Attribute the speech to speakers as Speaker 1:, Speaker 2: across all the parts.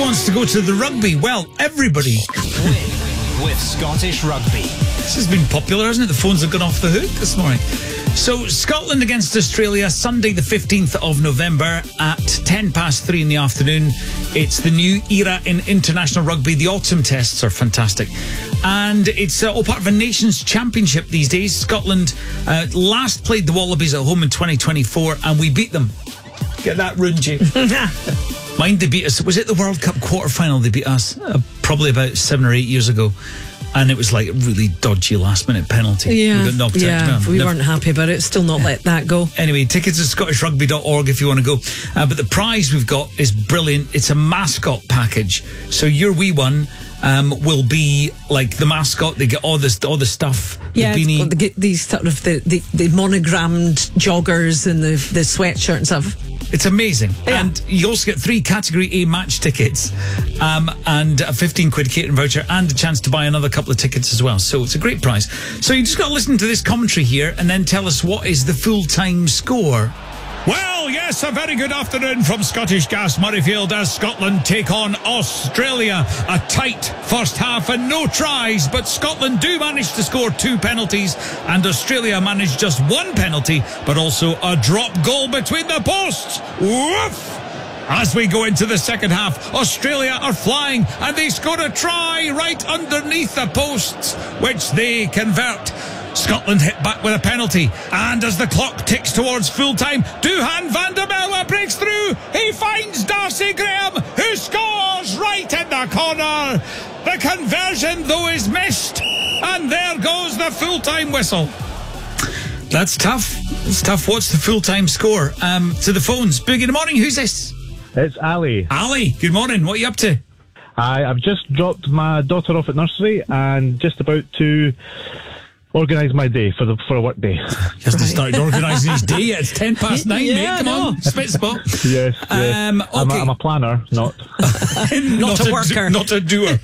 Speaker 1: wants to go to the rugby? Well, everybody.
Speaker 2: Win with Scottish Rugby.
Speaker 1: This has been popular, hasn't it? The phones have gone off the hook this morning. So, Scotland against Australia, Sunday the 15th of November at 3:10 in the afternoon. It's the new era in international rugby. The autumn tests are fantastic. And it's all part of a Nations Championship these days. Scotland last played the Wallabies at home in 2024 and we beat them. Get that, Runji. Mind they beat us. Was it the World Cup quarter-final they beat us? Probably about 7 or 8 years ago. And it was like a really dodgy last-minute penalty.
Speaker 3: Yeah,
Speaker 1: we got knocked out.
Speaker 3: We weren't happy about it. Still not let that go.
Speaker 1: Anyway, tickets at scottishrugby.org if you want to go. But the prize we've got is brilliant. It's a mascot package. So your wee one will be like the mascot. They get all the stuff.
Speaker 3: Yeah,
Speaker 1: the beanie.
Speaker 3: they get these sort of the monogrammed joggers and the sweatshirt and stuff.
Speaker 1: It's amazing.
Speaker 3: Yeah.
Speaker 1: And you also get 3 Category A match tickets and a 15 quid catering voucher and a chance to buy another couple of tickets as well. So it's a great prize. So you just got to listen to this commentary here and then tell us what is the full-time score.
Speaker 4: Well, yes, a very good afternoon from Scottish Gas Murrayfield as Scotland take on Australia. A tight first half and no tries, but Scotland do manage to score 2 penalties and Australia managed just 1 penalty, but also a drop goal between the posts. Woof! As we go into the second half, Australia are flying and they score a try right underneath the posts, which they convert. Scotland hit back with a penalty, and as the clock ticks towards full-time, Duhan van der Merwe breaks through. He finds Darcy Graham, who scores right in the corner. The conversion, though, is missed, and there goes the full-time whistle.
Speaker 1: That's tough. It's tough. What's the full-time score? To the phones. Good morning. Who's this?
Speaker 5: It's Ali.
Speaker 1: Ali, good morning. What are you up to?
Speaker 5: I've just dropped my daughter off at nursery and just about to organise my day for a work day.
Speaker 1: He hasn't started organising his day yet. It's 9:10, mate. Come on, spit spot.
Speaker 5: Yes.
Speaker 1: Okay.
Speaker 5: I'm a planner, not
Speaker 3: Not a worker.
Speaker 1: Not a doer.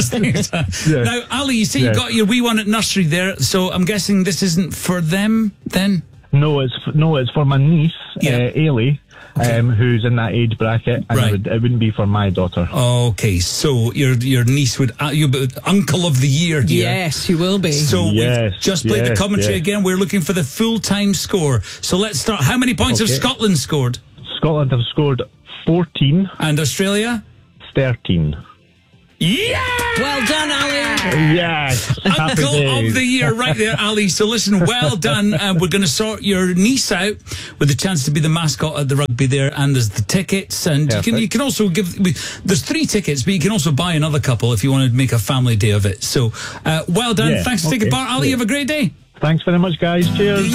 Speaker 1: Now, Ali, you say you got your wee one at nursery there, so I'm guessing this isn't for them then?
Speaker 5: No, it's for my niece, Ailey. Okay. Who's in that age bracket, and
Speaker 1: right.
Speaker 5: it wouldn't be for my daughter.
Speaker 1: Okay, so your niece would you'll be uncle of the year, dear.
Speaker 3: Yes, you will be.
Speaker 1: So we've just played the commentary again. We're looking for the full-time score. So let's start. How many points have Scotland scored?
Speaker 5: Scotland have scored 14.
Speaker 1: And Australia?
Speaker 5: 13.
Speaker 1: Yeah!
Speaker 3: Well done, Ali.
Speaker 5: Yes.
Speaker 1: Uncle of the year right there, Ali. So listen, well done. We're going to sort your niece out with a chance to be the mascot at the rugby there, and there's the tickets, and you can also give. There's 3 tickets, but you can also buy another couple if you want to make a family day of it. So well done. Thanks for taking part, Ali. Have a great day.
Speaker 5: Thanks very much, guys. Cheers.